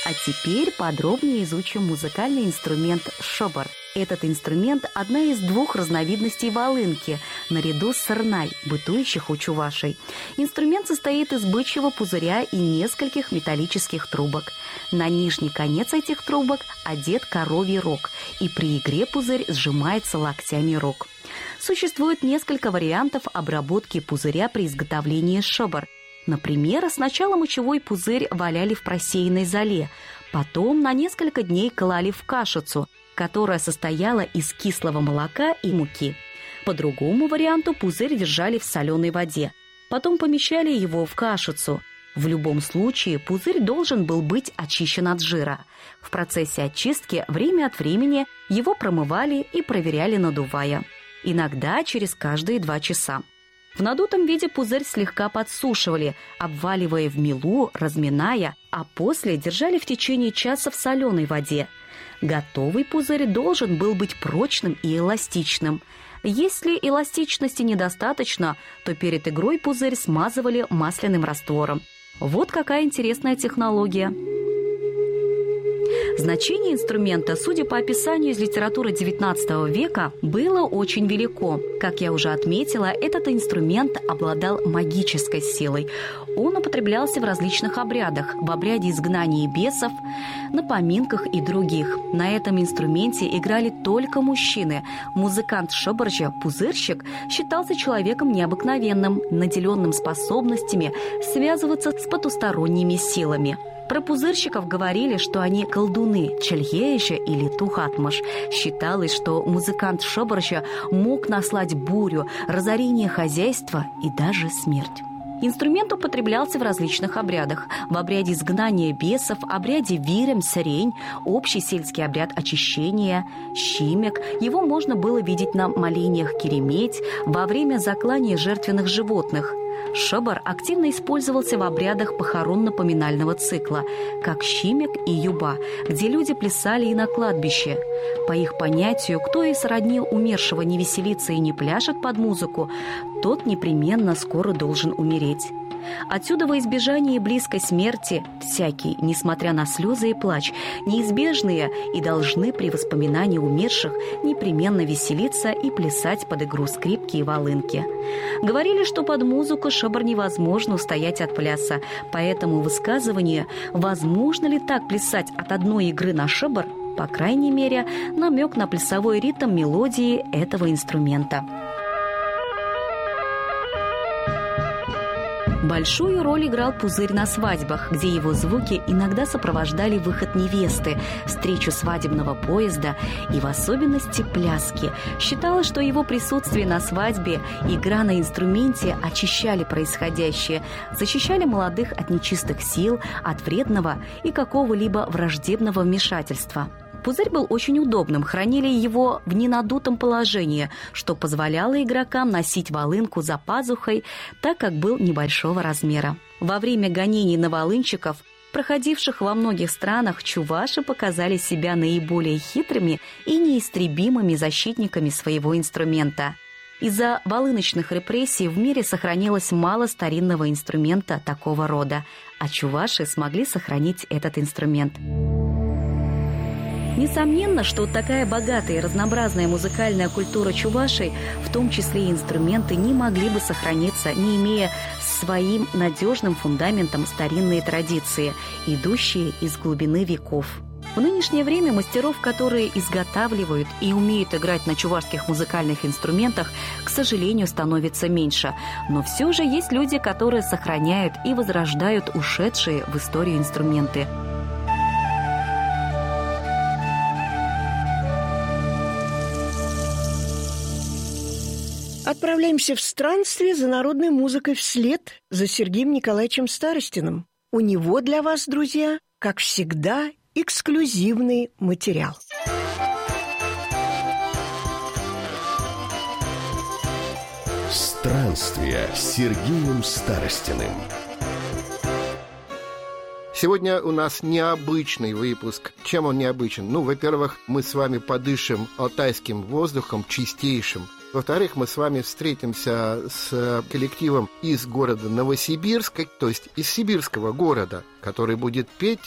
А теперь подробнее изучим музыкальный инструмент шобор. Этот инструмент – одна из двух разновидностей волынки, наряду с сырнай, бытующих у чувашей. Инструмент состоит из бычьего пузыря и нескольких металлических трубок. На нижний конец этих трубок одет коровий рог, и при игре пузырь сжимается локтями рук. Существует несколько вариантов обработки пузыря при изготовлении шобор. Например, сначала мочевой пузырь валяли в просеянной золе, потом на несколько дней клали в кашицу, которая состояла из кислого молока и муки. По другому варианту пузырь держали в соленой воде, потом помещали его в кашицу. В любом случае пузырь должен был быть очищен от жира. В процессе очистки время от времени его промывали и проверяли, надувая. Иногда через каждые 2 часа. В надутом виде пузырь слегка подсушивали, обваливая в мелу, разминая, а после держали в течение часа в соленой воде. Готовый пузырь должен был быть прочным и эластичным. Если эластичности недостаточно, то перед игрой пузырь смазывали масляным раствором. Вот какая интересная технология. Значение инструмента, судя по описанию из литературы XIX века, было очень велико. Как я уже отметила, этот инструмент обладал магической силой. Он употреблялся в различных обрядах, в обряде изгнания бесов, на поминках и других. На этом инструменте играли только мужчины. Музыкант шоборжа, пузырщик, считался человеком необыкновенным, наделенным способностями связываться с потусторонними силами. Про пузырщиков говорили, что они колдуны, чельеежа или тухатмаш. Считалось, что музыкант шоборжа мог наслать бурю, разорение хозяйства и даже смерть. Инструмент употреблялся в различных обрядах. В обряде изгнания бесов, обряде вирем-сырень, общий сельский обряд очищения, щимек. Его можно было видеть на молениях кереметь, во время заклания жертвенных животных. Шобор активно использовался в обрядах похоронно-поминального цикла, как щимек и юба, где люди плясали и на кладбище. По их понятию, кто из родни умершего не веселится и не пляшет под музыку, тот непременно скоро должен умереть. Отсюда во избежание близкой смерти всякий, несмотря на слезы и плач, неизбежные и должны при воспоминании умерших непременно веселиться и плясать под игру скрипки и волынки. Говорили, что под музыку шобор невозможно устоять от пляса, поэтому высказывание «возможно ли так плясать от одной игры на шобор?» по крайней мере, намек на плясовой ритм мелодии этого инструмента. Большую роль играл пузырь на свадьбах, где его звуки иногда сопровождали выход невесты, встречу свадебного поезда и в особенности пляски. Считалось, что его присутствие на свадьбе, игра на инструменте очищали происходящее, защищали молодых от нечистых сил, от вредного и какого-либо враждебного вмешательства. Пузырь был очень удобным, хранили его в ненадутом положении, что позволяло игрокам носить волынку за пазухой, так как был небольшого размера. Во время гонений на волынщиков, проходивших во многих странах, чуваши показали себя наиболее хитрыми и неистребимыми защитниками своего инструмента. Из-за волыночных репрессий в мире сохранилось мало старинного инструмента такого рода, а чуваши смогли сохранить этот инструмент. Несомненно, что такая богатая и разнообразная музыкальная культура чувашей, в том числе и инструменты, не могли бы сохраниться, не имея своим надежным фундаментом старинные традиции, идущие из глубины веков. В нынешнее время мастеров, которые изготавливают и умеют играть на чувашских музыкальных инструментах, к сожалению, становится меньше. Но все же есть люди, которые сохраняют и возрождают ушедшие в историю инструменты. Отправляемся в странствие за народной музыкой вслед за Сергеем Николаевичем Старостиным. У него для вас, друзья, как всегда, эксклюзивный материал. Странствие с Сергеем Старостиным. Сегодня у нас необычный выпуск. Чем он необычен? Во-первых, мы с вами подышим алтайским воздухом чистейшим. Во-вторых, мы с вами встретимся с коллективом из города Новосибирска, то есть из сибирского города, который будет петь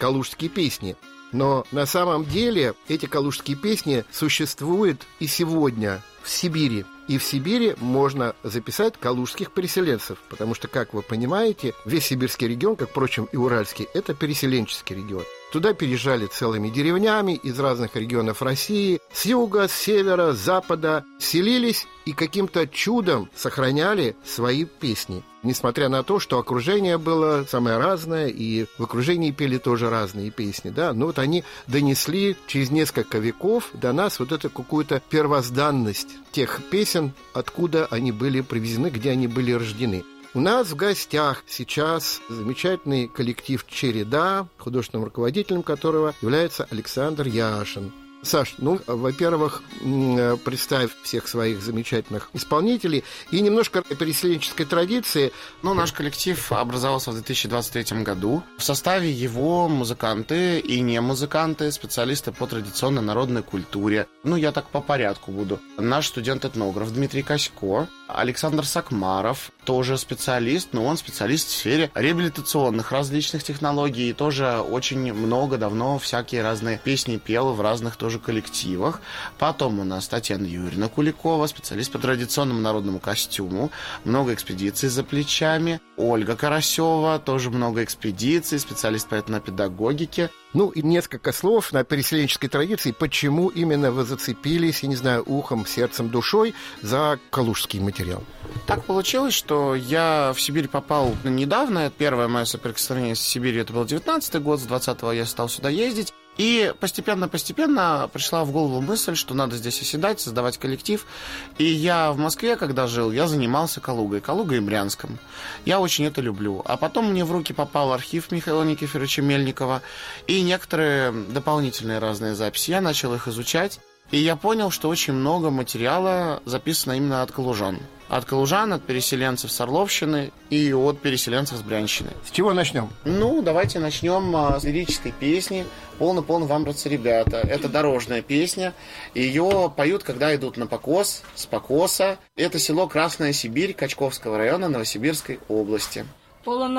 калужские песни. Но на самом деле эти калужские песни существуют и сегодня в Сибири. И в Сибири можно записать калужских переселенцев, потому что, как вы понимаете, весь сибирский регион, как, впрочем, и уральский, это переселенческий регион. Туда переезжали целыми деревнями из разных регионов России, с юга, с севера, с запада, селились и каким-то чудом сохраняли свои песни. Несмотря на то, что окружение было самое разное, и в окружении пели тоже разные песни, да, но вот они донесли через несколько веков до нас вот эту какую-то первозданность тех песен, откуда они были привезены, где они были рождены. У нас в гостях сейчас замечательный коллектив «Череда», художественным руководителем которого является Александр Яшин. Саш, во-первых, представь всех своих замечательных исполнителей и немножко переселенческой традиции. Наш коллектив образовался в 2023 году. В составе его музыканты и не музыканты, специалисты по традиционной народной культуре. Я так по порядку буду. Наш студент-этнограф Дмитрий Касько, Александр Сакмаров, тоже специалист, но он специалист в сфере реабилитационных различных технологий и тоже очень давно всякие разные песни пел в разных тоже коллективах. Потом у нас Татьяна Юрьевна Куликова, специалист по традиционному народному костюму, много экспедиций за плечами. Ольга Карасева, тоже много экспедиций, специалист по этнопедагогике. И несколько слов на переселенческой традиции, почему именно вы зацепились, ухом, сердцем, душой за калужский материал. Так получилось, что я в Сибирь попал недавно. Первое мое соприкосновение с Сибирью, это был 19-й год, с 20-го я стал сюда ездить. И постепенно пришла в голову мысль, что надо здесь оседать, создавать коллектив. И я в Москве, когда жил, я занимался Калугой и Брянском. Я очень это люблю. А потом мне в руки попал архив Михаила Никифоровича Мельникова и некоторые дополнительные разные записи. Я начал их изучать. И я понял, что очень много материала записано именно от калужан. От калужан, от переселенцев с Орловщины и от переселенцев с Брянщины. С чего начнем? Давайте начнем с лирической песни «Полно-полно вам, братцы, ребята». Это дорожная песня. Ее поют, когда идут на покос, с покоса. Это село Красная Сибирь Качковского района Новосибирской области. Полно